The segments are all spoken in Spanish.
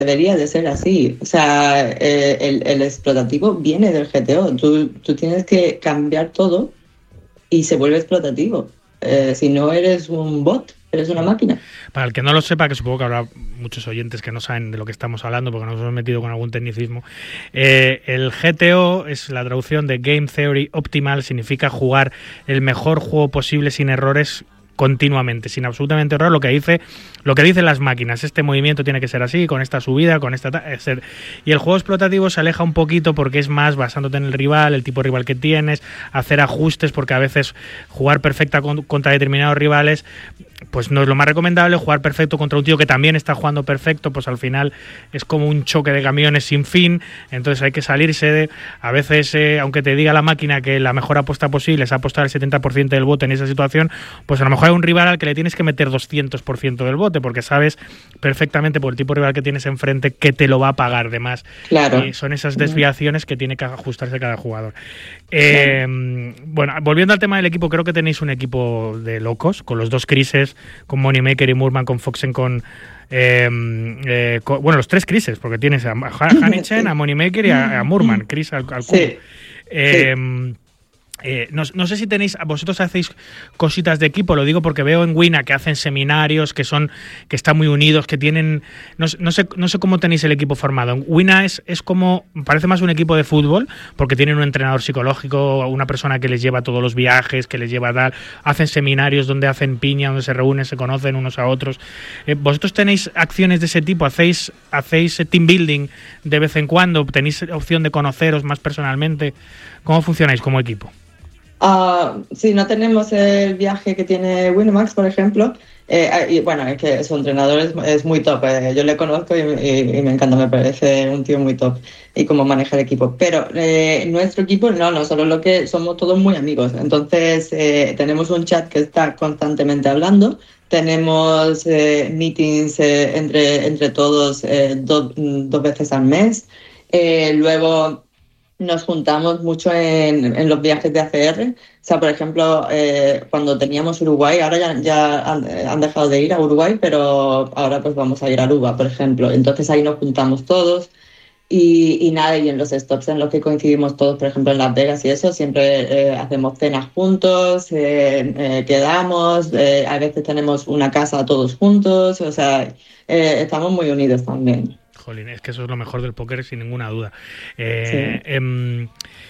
debería de ser así. O sea, el explotativo viene del GTO. Tú tienes que cambiar todo y se vuelve explotativo. Si no eres un bot, eres una máquina. Para el que no lo sepa, que supongo que habrá muchos oyentes que no saben de lo que estamos hablando porque nos hemos metido con algún tecnicismo, el GTO es la traducción de Game Theory Optimal, significa jugar el mejor juego posible sin errores continuamente, sin absolutamente error, lo que dicen las máquinas. Este movimiento tiene que ser así, con esta subida, con esta... Y el juego explotativo se aleja un poquito porque es más basándote en el rival, el tipo de rival que tienes, hacer ajustes, porque a veces jugar perfecta contra determinados rivales pues no es lo más recomendable. Jugar perfecto contra un tío que también está jugando perfecto, pues al final es como un choque de camiones sin fin. Entonces hay que salirse a veces, aunque te diga la máquina que la mejor apuesta posible es apostar el 70% del bote en esa situación, pues a lo mejor hay un rival al que le tienes que meter 200% del bote, porque sabes perfectamente por el tipo de rival que tienes enfrente que te lo va a pagar de más. Claro. Y son esas desviaciones que tiene que ajustarse cada jugador. Bueno, volviendo al tema del equipo, creo que tenéis un equipo de locos, con los dos Crises, con Moneymaker y Murman, con Foxen, bueno, los tres Crises, porque tienes a Hanichen, a Moneymaker y a Murman, Chris al cubo. Sí. No sé si vosotros hacéis cositas de equipo, lo digo porque veo en Wina que hacen seminarios, que están muy unidos, que tienen, no sé cómo tenéis el equipo formado. En Wina es como, parece más un equipo de fútbol, porque tienen un entrenador psicológico, una persona que les lleva todos los viajes, que les lleva tal, hacen seminarios donde hacen piña, donde se reúnen, se conocen unos a otros. ¿Vosotros tenéis acciones de ese tipo? ¿Hacéis team building de vez en cuando? ¿Tenéis opción de conoceros más personalmente? ¿Cómo funcionáis como equipo? Sí, no tenemos el viaje que tiene Winamax, por ejemplo. Y bueno, es que su entrenador es muy top. Yo le conozco y me encanta, me parece un tío muy top y cómo maneja el equipo. Pero nuestro equipo no solo lo que somos todos muy amigos. Entonces tenemos un chat que está constantemente hablando. Tenemos meetings entre todos dos veces al mes. Luego nos juntamos mucho en los viajes de ACR. O sea, por ejemplo, cuando teníamos Uruguay, ahora ya han dejado de ir a Uruguay, pero ahora pues vamos a ir a Aruba, por ejemplo. Entonces ahí nos juntamos todos y nada, y en los stops en los que coincidimos todos, por ejemplo en Las Vegas y eso, siempre hacemos cenas juntos, quedamos, a veces tenemos una casa todos juntos, o sea, estamos muy unidos también. Jolín, es que eso es lo mejor del póker, sin ninguna duda. Sí.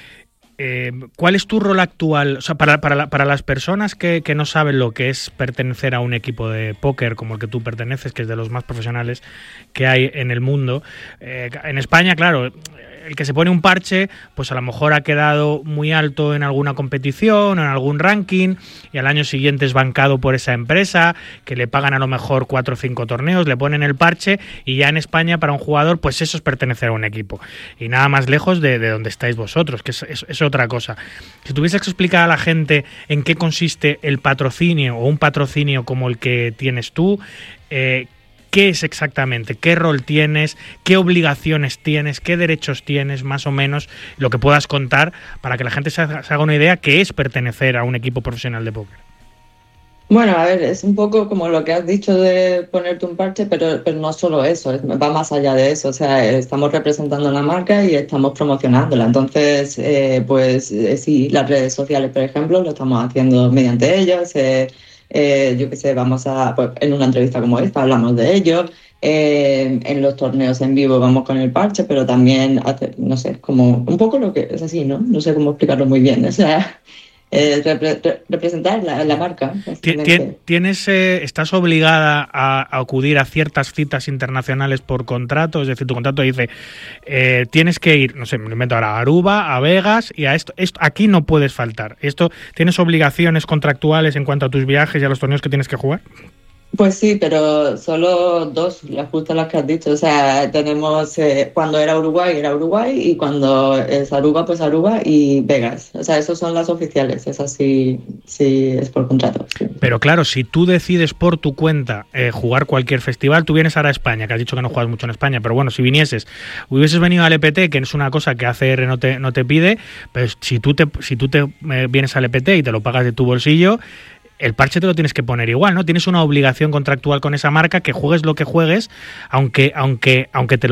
¿Cuál es tu rol actual? O sea, para las personas que no saben lo que es pertenecer a un equipo de póker como el que tú perteneces, que es de los más profesionales que hay en el mundo, en España, claro, el que se pone un parche, pues a lo mejor ha quedado muy alto en alguna competición o en algún ranking y al año siguiente es bancado por esa empresa, que le pagan a lo mejor 4 o 5 torneos, le ponen el parche y ya en España para un jugador, pues eso es pertenecer a un equipo. Y nada más lejos de donde estáis vosotros, que es otra cosa. Si tuvieses que explicar a la gente en qué consiste el patrocinio o un patrocinio como el que tienes tú, ¿qué es exactamente? ¿Qué rol tienes? ¿Qué obligaciones tienes? ¿Qué derechos tienes? Más o menos lo que puedas contar para que la gente se haga una idea qué es pertenecer a un equipo profesional de póker. Bueno, a ver, es un poco como lo que has dicho de ponerte un parche, pero no solo eso, va más allá de eso. O sea, estamos representando la marca y estamos promocionándola. Entonces, sí, las redes sociales, por ejemplo, lo estamos haciendo mediante ellos. Yo qué sé, pues, en una entrevista como esta hablamos de ello. En los torneos en vivo vamos con el parche, pero también, no sé, como un poco lo que es así, ¿no? No sé cómo explicarlo muy bien. O sea, representar la marca. ¿Estás obligada a acudir a ciertas citas internacionales por contrato? Es decir, tu contrato dice, tienes que ir, no sé, me lo invento ahora, a Aruba, a Vegas y a esto aquí no puedes faltar. ¿Tienes obligaciones contractuales en cuanto a tus viajes y a los torneos que tienes que jugar? Pues sí, pero solo dos, justo las que has dicho. O sea, tenemos, cuando era Uruguay, y cuando es Aruba, pues Aruba y Vegas. O sea, esas son las oficiales, esas sí es por contrato. Sí. Pero claro, si tú decides por tu cuenta jugar cualquier festival, tú vienes ahora a España, que has dicho que no juegas mucho en España, pero bueno, si hubieses venido al EPT, que es una cosa que ACR no te pide, pues si tú te vienes al EPT y te lo pagas de tu bolsillo, el parche te lo tienes que poner igual, ¿no? Tienes una obligación contractual con esa marca, que juegues lo que juegues, aunque te